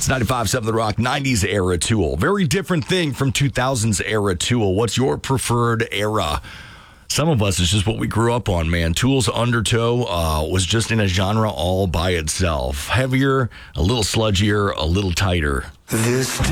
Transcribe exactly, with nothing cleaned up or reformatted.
It's ninety-five point seven The Rock, nineties era Tool. Very different thing from two thousands era Tool. What's your preferred era? Some of us, it's just what we grew up on, man. Tool's Undertow uh, was just in a genre all by itself. Heavier, a little sludgier, a little tighter. This